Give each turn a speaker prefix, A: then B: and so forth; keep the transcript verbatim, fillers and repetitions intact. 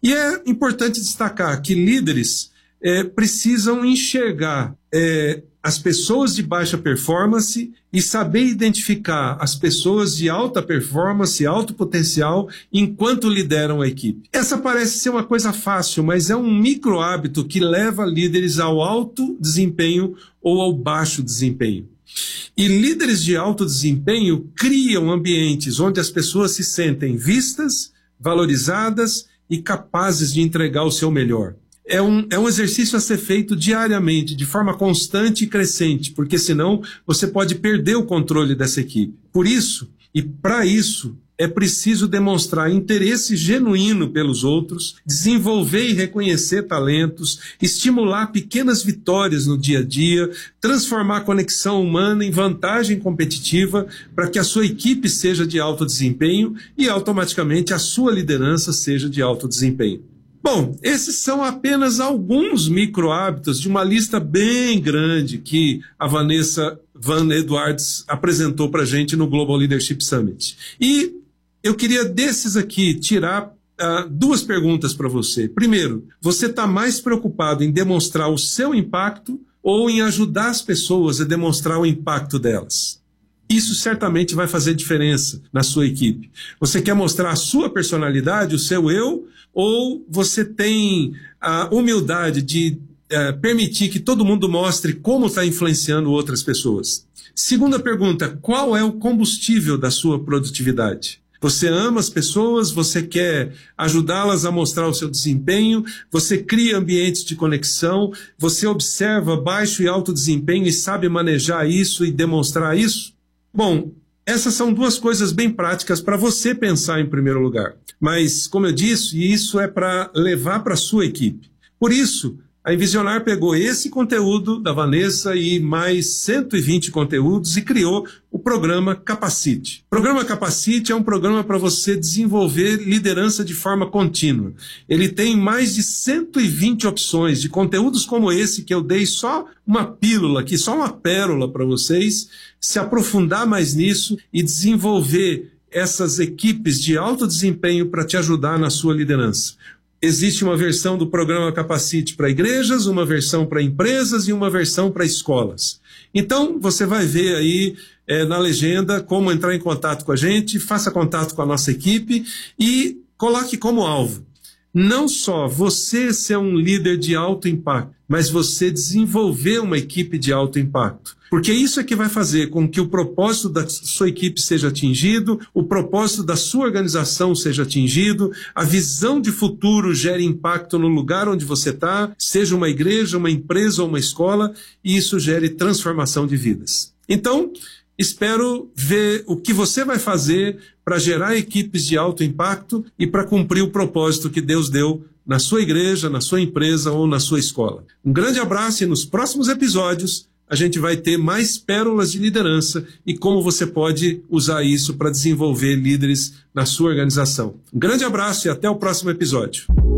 A: E é importante destacar que líderes é, precisam enxergar é, as pessoas de baixa performance e saber identificar as pessoas de alta performance, alto potencial, enquanto lideram a equipe. Essa parece ser uma coisa fácil, mas é um micro hábito que leva líderes ao alto desempenho ou ao baixo desempenho. E líderes de alto desempenho criam ambientes onde as pessoas se sentem vistas, valorizadas e capazes de entregar o seu melhor. É um, é um exercício a ser feito diariamente, de forma constante e crescente, porque senão você pode perder o controle dessa equipe. Por isso, e para isso, é preciso demonstrar interesse genuíno pelos outros, desenvolver e reconhecer talentos, estimular pequenas vitórias no dia a dia, transformar a conexão humana em vantagem competitiva para que a sua equipe seja de alto desempenho e automaticamente a sua liderança seja de alto desempenho. Bom, esses são apenas alguns micro hábitos de uma lista bem grande que a Vanessa Van Edwards apresentou para a gente no Global Leadership Summit. E eu queria desses aqui tirar uh, duas perguntas para você. Primeiro, você está mais preocupado em demonstrar o seu impacto ou em ajudar as pessoas a demonstrar o impacto delas? Isso certamente vai fazer diferença na sua equipe. Você quer mostrar a sua personalidade, o seu eu, ou você tem a humildade de uh, permitir que todo mundo mostre como está influenciando outras pessoas? Segunda pergunta, qual é o combustível da sua produtividade? Você ama as pessoas, você quer ajudá-las a mostrar o seu desempenho, você cria ambientes de conexão, você observa baixo e alto desempenho e sabe manejar isso e demonstrar isso? Bom, essas são duas coisas bem práticas para você pensar em primeiro lugar. Mas, como eu disse, isso é para levar para a sua equipe. Por isso, a Envisionar pegou esse conteúdo da Vanessa e mais cento e vinte conteúdos e criou o programa Capacite. O programa Capacite é um programa para você desenvolver liderança de forma contínua. Ele tem mais de cento e vinte opções de conteúdos como esse que eu dei só uma pílula aqui, só uma pérola para vocês, se aprofundar mais nisso e desenvolver essas equipes de alto desempenho para te ajudar na sua liderança. Existe uma versão do programa Capacite para igrejas, uma versão para empresas e uma versão para escolas. Então, você vai ver aí é, na legenda como entrar em contato com a gente, faça contato com a nossa equipe e coloque como alvo não só você ser um líder de alto impacto, mas você desenvolver uma equipe de alto impacto. Porque isso é que vai fazer com que o propósito da sua equipe seja atingido, o propósito da sua organização seja atingido, a visão de futuro gere impacto no lugar onde você está, seja uma igreja, uma empresa ou uma escola, e isso gere transformação de vidas. Então, espero ver o que você vai fazer para gerar equipes de alto impacto e para cumprir o propósito que Deus deu na sua igreja, na sua empresa ou na sua escola. Um grande abraço e nos próximos episódios a gente vai ter mais pérolas de liderança e como você pode usar isso para desenvolver líderes na sua organização. Um grande abraço e até o próximo episódio.